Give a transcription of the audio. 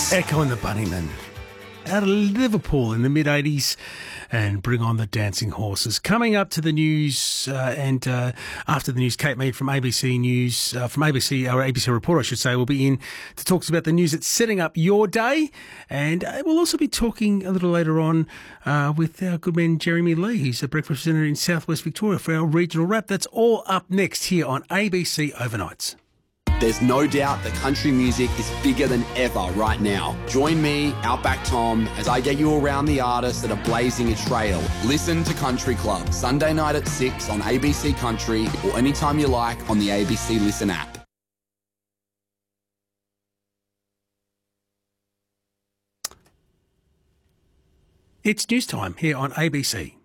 Echo and the Bunnymen out of Liverpool in the mid-80s, and Bring on the Dancing Horses. Coming up to the news, and after the news, Kate Mead from ABC News, from ABC, or ABC Report, I should say, will be in to talk about the news that's setting up your day. And we'll also be talking a little later on with our good man Jeremy Lee. He's a breakfast presenter in Southwest Victoria for our regional wrap. That's all up next here on ABC Overnights. There's no doubt that country music is bigger than ever right now. Join me, Outback Tom, as I get you around the artists that are blazing a trail. Listen to Country Club, Sunday night at 6 on ABC Country, or anytime you like on the ABC Listen app. It's news time here on ABC.